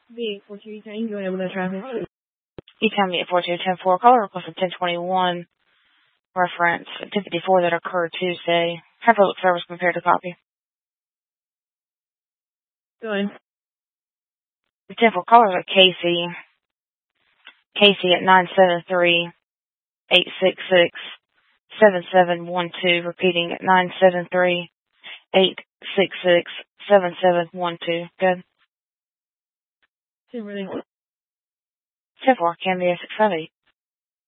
V842, you can go ahead with the traffic. You tell me at 4210-4, caller requested 1021 reference 1054 that occurred Tuesday. Have public service prepared to copy. Go ahead. The 10-4 caller is Casey. Casey at 973-866-7712. Repeating at 973-866-7712. Good. 10-4, Canby 678.